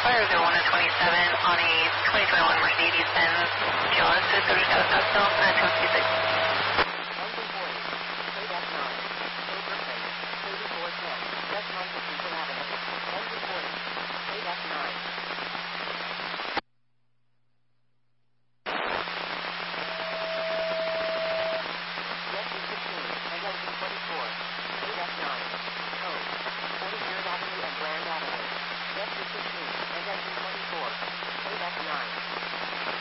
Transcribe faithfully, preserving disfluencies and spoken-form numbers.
Fire zero one to twenty-seven on a twenty twenty-one Mercedes-Benz G L S to go to Scottsdale, nine two one two six.